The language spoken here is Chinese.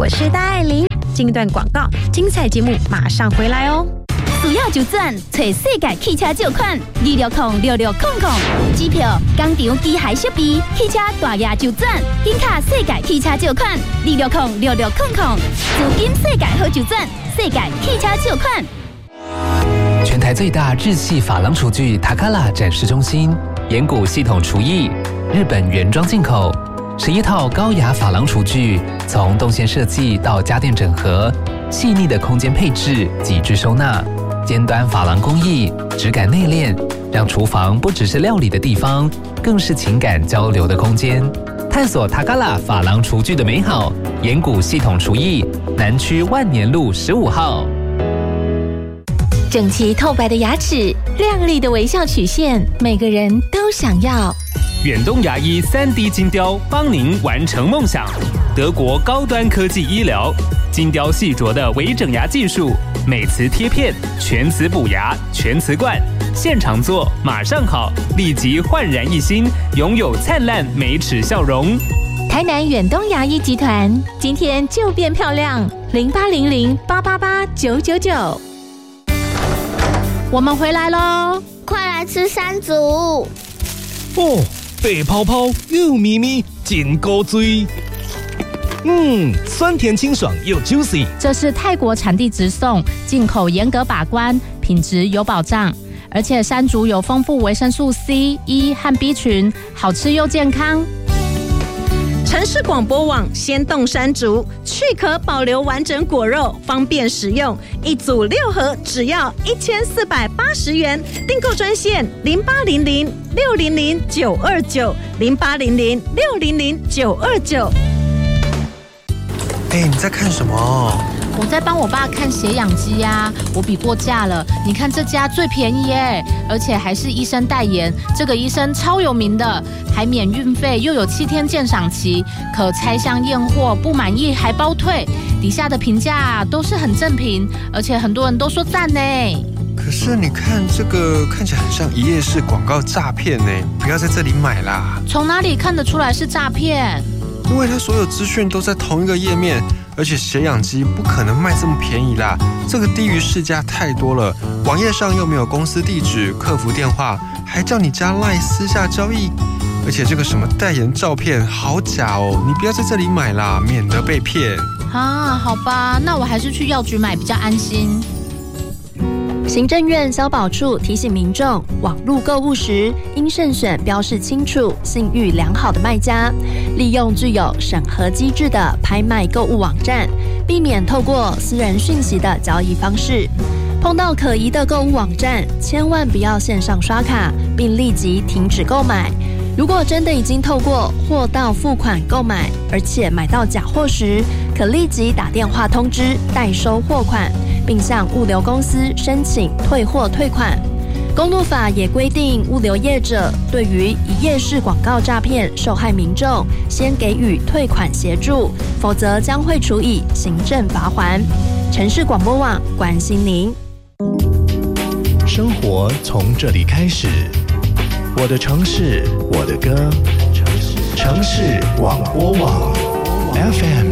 我是大爱玲。进一段广告，精彩节目马上回来哦。 需要就转，找世界汽车借款2606600，机票、工厂、机械设备、汽车大额就转，紧卡世界汽车借款2606600，资金世界好就转，世界汽车借款。 全台最大日系珐琅厨具塔卡拉展示中心，岩谷系统厨艺，日本原装进口，11套高雅珐琅厨具，从动线设计到家电整合，细腻的空间配置，极致收纳。尖端珐琅工艺，质感内敛，让厨房不只是料理的地方，更是情感交流的空间。探索塔卡拉珐琅厨具的美好，岩谷系统厨艺，南区万年路15号。 整齐透白的牙齿，亮丽的微笑曲线，每个人都想要。 远东牙医3D 金雕，帮您完成梦想。德国高端科技医疗，金雕细琢的微整牙技术，美瓷贴片，全瓷补牙，全瓷冠，现场做马上好，立即焕然一新，拥有灿烂美齿笑容。 台南远东牙医集团，今天就变漂亮，0800888999。我们回来喽， 快来吃山竹！ 哦，白泡泡又咪咪，真够醉。酸甜清爽又 juicy。 这是泰国产地直送，进口严格把关，品质有保障。而且山竹有丰富维生素 C、E 和 B 群，好吃又健康。 城市广播网鲜冻山竹，去壳保留完整果肉，方便食用。一组6盒，只要1480元。订购专线0800-600-929，0800-600-929。 你在看什么？ 我在帮我爸看血氧机啊，我比过价了，你看这家最便宜耶，而且还是医生代言，这个医生超有名的，还免运费，又有7天鉴赏期，可拆箱验货，不满意还包退，底下的评价都是很正评，而且很多人都说赞呢。 可是你看这个看起来很像一页式广告诈骗呢，不要在这里买啦。 从哪里看得出来是诈骗？ 因为它所有资讯都在同一个页面，而且血氧机不可能卖这么便宜啦，这个低于市价太多了。网页上又没有公司地址、客服电话，还叫你加 LINE 私下交易，而且这个什么代言照片好假哦，你不要在这里买啦，免得被骗啊。好吧，那我还是去药局买比较安心。 行政院消保处提醒民众，网络购物时应慎选标示清楚、信誉良好的卖家，利用具有审核机制的拍卖购物网站，避免透过私人讯息的交易方式。碰到可疑的购物网站，千万不要线上刷卡，并立即停止购买。如果真的已经透过货到付款购买，而且买到假货时，可立即打电话通知代收货款，并向物流公司申请退货退款。公路法也规定，物流业者对于一页式广告诈骗受害民众，先给予退款协助，否则将会处以行政罚锾。城市广播网关心您。 生活从这里开始，我的城市，我的歌，城市广播网 FM